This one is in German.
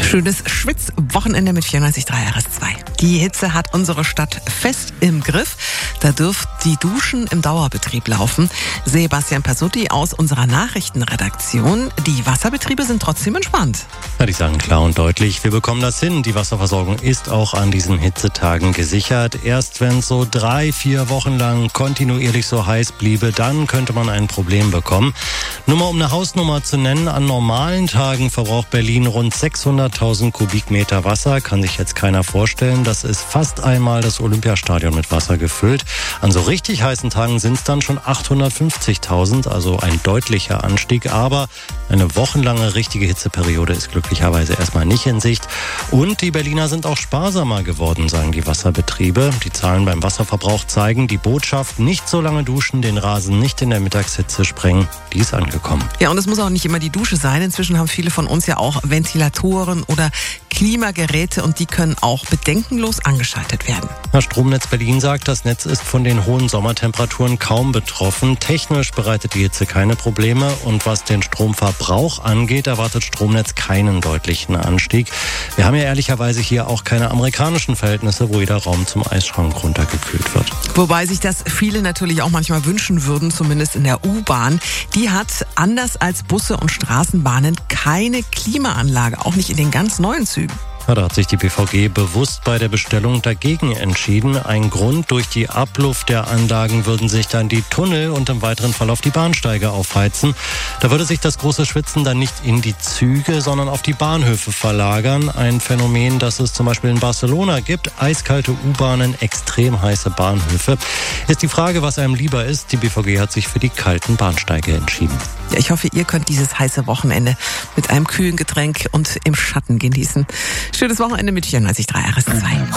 Schönes Schwitzwochenende mit 94.3 RS2. Die Hitze hat unsere Stadt fest im Griff. Da dürfen die Duschen im Dauerbetrieb laufen. Sebastian Pasutti aus unserer Nachrichtenredaktion. Die Wasserbetriebe sind trotzdem entspannt. Ja, die sagen klar und deutlich, wir bekommen das hin. Die Wasserversorgung ist auch an diesen Hitzetagen gesichert. Erst wenn es so 3-4 Wochen lang kontinuierlich so heiß bliebe, dann könnte man ein Problem bekommen. Nur mal um eine Hausnummer zu nennen, an normalen Tagen verbraucht Berlin rund 600.000 Kubikmeter Wasser. Kann sich jetzt keiner vorstellen. Das ist fast einmal das Olympiastadion mit Wasser gefüllt. An so richtig heißen Tagen sind es dann schon 850.000, also ein deutlicher Anstieg. Aber eine wochenlange richtige Hitzeperiode ist glücklicherweise erstmal nicht in Sicht. Und die Berliner sind auch sparsamer geworden, sagen die Wasserbetriebe. Die Zahlen beim Wasserverbrauch zeigen, die Botschaft, nicht so lange duschen, den Rasen nicht in der Mittagshitze sprengen, die ist angekommen. Ja, und es muss auch nicht immer die Dusche sein. Inzwischen haben viele von uns ja auch Ventilatoren oder Klimageräte und die können auch bedenkenlos angeschaltet werden. Das Stromnetz Berlin sagt, das Netz ist von den hohen Sommertemperaturen kaum betroffen. Technisch bereitet die Hitze keine Probleme und was den Stromverbrauch angeht, erwartet Stromnetz keinen deutlichen Anstieg. Wir haben ja ehrlicherweise hier auch keine amerikanischen Verhältnisse, wo jeder Raum zum Eisschrank runtergekühlt wird. Wobei sich das viele natürlich auch manchmal wünschen würden, zumindest in der U-Bahn. Die hat anders als Busse und Straßenbahnen keine Klimaanlage, auch nicht in den ganz neuen Zügen. Ja, da hat sich die BVG bewusst bei der Bestellung dagegen entschieden. Ein Grund, durch die Abluft der Anlagen würden sich dann die Tunnel und im weiteren Verlauf die Bahnsteige aufheizen. Da würde sich das große Schwitzen dann nicht in die Züge, sondern auf die Bahnhöfe verlagern. Ein Phänomen, das es zum Beispiel in Barcelona gibt. Eiskalte U-Bahnen, extrem heiße Bahnhöfe. Ist die Frage, was einem lieber ist. Die BVG hat sich für die kalten Bahnsteige entschieden. Ja, ich hoffe, ihr könnt dieses heiße Wochenende mit einem kühlen Getränk und im Schatten genießen. Schönes Wochenende mit 94.3 RS2.